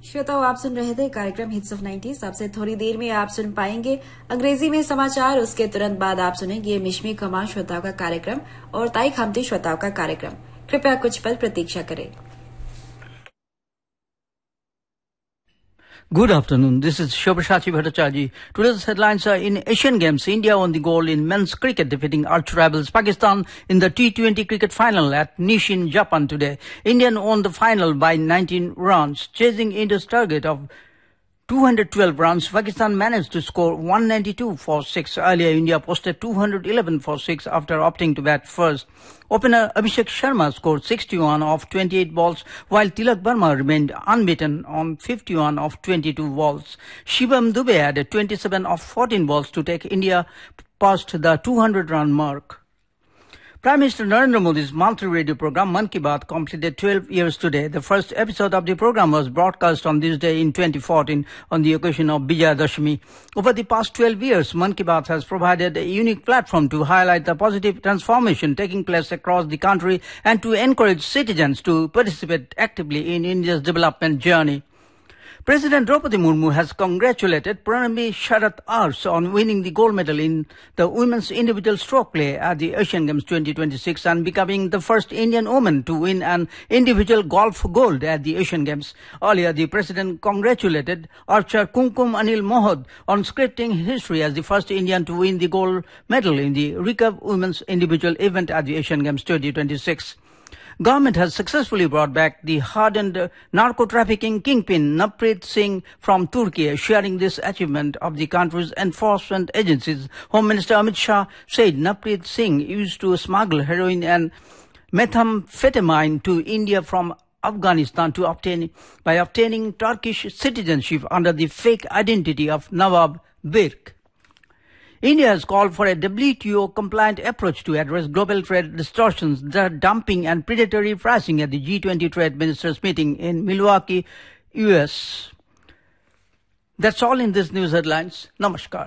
श्रोताओं, आप सुन रहे थे कार्यक्रम हिट्स ऑफ 90s। आपसे थोड़ी देर में आप सुन पाएंगे अंग्रेजी में समाचार। उसके तुरंत बाद आप सुनेंगे मिशमी कमा श्रोताओं का कार्यक्रम और ताई खामती श्रोताओं का कार्यक्रम। कृपया कुछ पल प्रतीक्षा करें। Good afternoon. This is Shobhashachi Bhattacharjee. Today's headlines are: in Asian Games, India won the gold in men's cricket, defeating arch rivals Pakistan in the T20 cricket final at Nishin, Japan today. India won the final by 19 runs, chasing India's target of 212 runs. Pakistan managed to score 192 for 6. Earlier, India posted 211 for 6 after opting to bat first. Opener Abhishek Sharma scored 61 off 28 balls, while Tilak Verma remained unbeaten on 51 off 22 balls. Shivam Dube added 27 off 14 balls to take India past the 200-run mark. Prime Minister Narendra Modi's monthly radio program Mann Ki Baat completed 12 years today. The first episode of the program was broadcast on this day in 2014 on the occasion of Vijaya Dashami. Over the past 12 years, Mann Ki Baat has provided a unique platform to highlight the positive transformation taking place across the country and to encourage citizens to participate actively in India's development journey. President Draupadi Murmu has congratulated Pranami Sharat Ars on winning the gold medal in the women's individual stroke play at the Asian Games 2026 and becoming the first Indian woman to win an individual golf gold at the Asian Games. Earlier, the president congratulated archer Kumkum Anil Mohod on scripting history as the first Indian to win the gold medal in the recurve women's individual event at the Asian Games 2026. Government has successfully brought back the hardened narco-trafficking kingpin Naprit Singh from Turkey. Sharing this achievement of the country's enforcement agencies, Home Minister Amit Shah said Naprit Singh used to smuggle heroin and methamphetamine to India from Afghanistan by obtaining Turkish citizenship under the fake identity of Nawab Birk. India has called for a WTO-compliant approach to address global trade distortions, the dumping and predatory pricing at the G20 trade ministers meeting in Milwaukee, US. That's all in this news headlines. Namaskar.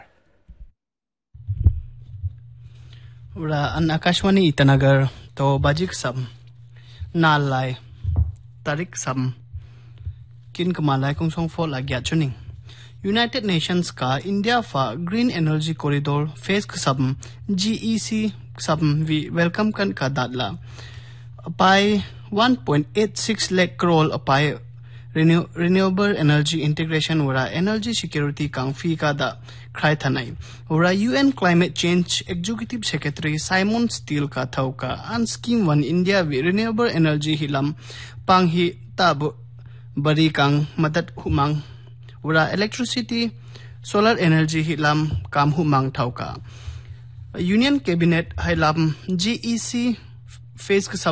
An Akashwani Itanagar to Bajik Sam Nalai Tarik Sam Kin Kamalai Kung Song for Lagyachuning. United Nations का India फा green energy corridor face सबम GEC सबम we welcome कन का दादला अपाय 1.86 लाख करोड़ अपाय renewable energy integration वरा energy security कांफी का दा cry थनाई वरा UN climate change executive secretary Simon Stiell का थाउ का अन scheme one India we renewable energy helium पांग ही ताब बरी कांग मदद हुमांग Ura electricity, solar energy hilam kam humang thauka. Union Cabinet hilam GEC face